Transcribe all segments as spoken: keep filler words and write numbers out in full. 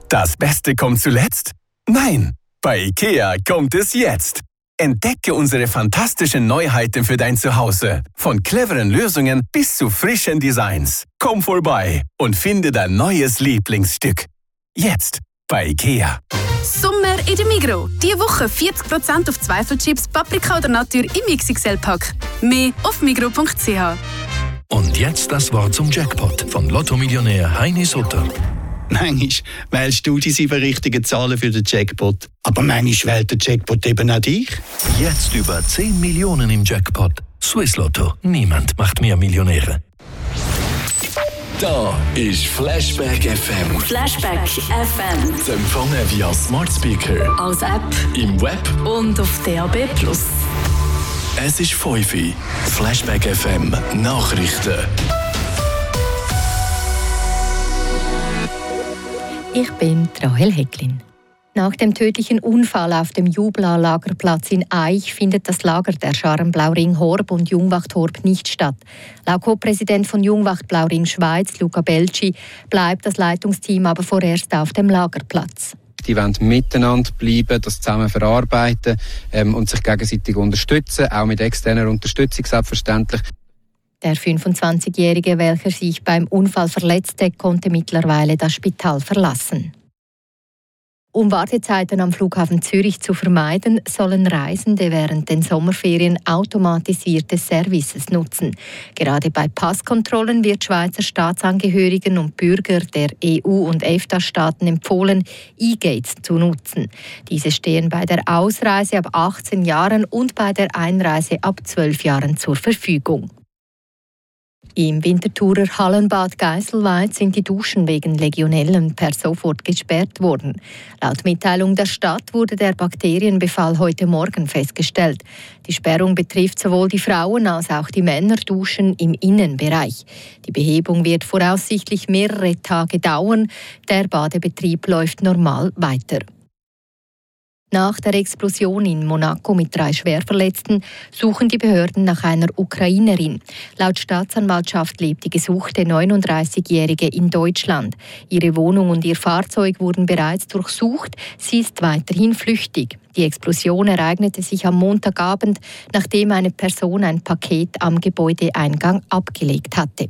Das Beste kommt zuletzt? Nein, bei IKEA kommt es jetzt. Entdecke unsere fantastischen Neuheiten für dein Zuhause. Von cleveren Lösungen bis zu frischen Designs. Komm vorbei und finde dein neues Lieblingsstück. Jetzt bei IKEA. Sommer in der Migros. Diese Woche vierzig Prozent auf Zweifelchips, Paprika oder Natur im X X L-Pack. Mehr auf migros punkt c h. Und jetzt das Wort zum Jackpot von Lotto-Millionär Heini Sutter. Manchmal wählst du die sieben richtigen Zahlen für den Jackpot. Aber manchmal wählt der Jackpot eben auch dich. Jetzt über zehn Millionen im Jackpot. Swiss Lotto. Niemand macht mehr Millionäre. Da ist Flashback F M. Flashback F M. Zu empfangen via Smart Speaker, als App im Web und auf D A B plus. Es ist fünf Uhr. Flashback F M Nachrichten. Ich bin Rahel Hecklin. Nach dem tödlichen Unfall auf dem Jubla-Lagerplatz in Aich findet das Lager der Scharen Blauring Horb und Jungwacht Horb nicht statt. Laut Co-Präsident von Jungwacht Blauring Schweiz, Luca Belci, bleibt das Leitungsteam aber vorerst auf dem Lagerplatz. Die wollen miteinander bleiben, das zusammen verarbeiten ähm, und sich gegenseitig unterstützen, auch mit externer Unterstützung selbstverständlich. Der fünfundzwanzigjährige, welcher sich beim Unfall verletzte, konnte mittlerweile das Spital verlassen. Um Wartezeiten am Flughafen Zürich zu vermeiden, sollen Reisende während den Sommerferien automatisierte Services nutzen. Gerade bei Passkontrollen wird Schweizer Staatsangehörigen und Bürger der E U- und EFTA-Staaten empfohlen, E-Gates zu nutzen. Diese stehen bei der Ausreise ab achtzehn Jahren und bei der Einreise ab zwölf Jahren zur Verfügung. Im Winterthurer Hallenbad Geisselweid sind die Duschen wegen Legionellen per sofort gesperrt worden. Laut Mitteilung der Stadt wurde der Bakterienbefall heute Morgen festgestellt. Die Sperrung betrifft sowohl die Frauen- als auch die Männerduschen im Innenbereich. Die Behebung wird voraussichtlich mehrere Tage dauern. Der Badebetrieb läuft normal weiter. Nach der Explosion in Monaco mit drei Schwerverletzten suchen die Behörden nach einer Ukrainerin. Laut Staatsanwaltschaft lebt die gesuchte neununddreißigjährige in Deutschland. Ihre Wohnung und ihr Fahrzeug wurden bereits durchsucht. Sie ist weiterhin flüchtig. Die Explosion ereignete sich am Montagabend, nachdem eine Person ein Paket am Gebäudeeingang abgelegt hatte.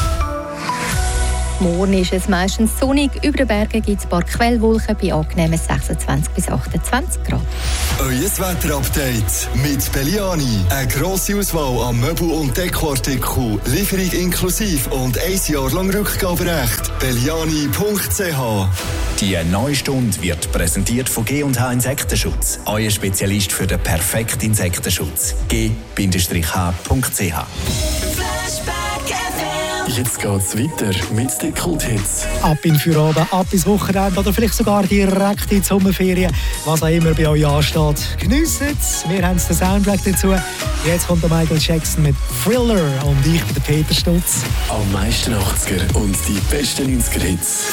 Morgen ist es meistens sonnig. Über den Bergen gibt es ein paar Quellwolken bei angenehmen sechsundzwanzig bis achtundzwanzig Grad. Euer Wetterupdate mit Belliani. Eine grosse Auswahl an Möbel- und Dekoartikeln. Lieferung inklusive und ein Jahr lang Rückgaberecht. Belliani punkt c h. Die neue Stunde wird präsentiert von G und H Insektenschutz. Euer Spezialist für den perfekten Insektenschutz. G H punkt c h. Jetzt geht's weiter mit den Kulthits. Ab in Feierabend, ab ins Wochenende oder vielleicht sogar direkt in die Sommerferien. Was auch immer bei euch ansteht. Geniessen es. Wir haben den Soundtrack dazu. Jetzt kommt der Michael Jackson mit Thriller und ich bin der Peter Stutz. Am meisten achtziger und die besten neunziger Hits.